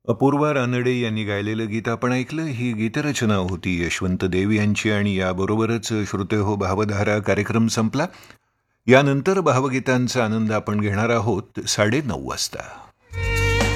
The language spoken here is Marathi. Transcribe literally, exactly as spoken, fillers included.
अपूर्वा रानडे यांनी गायलेलं गीत आपण ऐकलं. ही गीतरचना होती यशवंत देव यांची आणि याबरोबरच श्रोते हो भावधारा कार्यक्रम संपला. यानंतर भावगीतांचा आनंद आपण घेणार आहोत साडे नऊ वाजता.